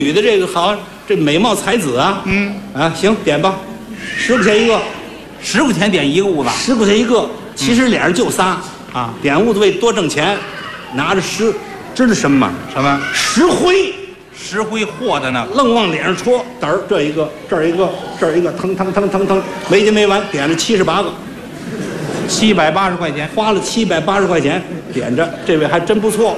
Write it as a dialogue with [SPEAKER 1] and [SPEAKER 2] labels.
[SPEAKER 1] 女的这个好，这美貌才子啊，行，点吧，10块钱一个
[SPEAKER 2] ，10块钱点一个痦子
[SPEAKER 1] ，10块钱一个，其实脸上就仨啊，点痦子为多挣钱，拿着知道什么吗？
[SPEAKER 2] 什么？
[SPEAKER 1] 石灰。
[SPEAKER 2] 石灰和的呢，
[SPEAKER 1] 愣往脸上戳，嘚儿这一个，这儿一个，这儿一个，腾腾腾腾腾，没完没完，点了78个
[SPEAKER 2] ，780块钱，
[SPEAKER 1] 花了780块钱，点着，这位还真不错。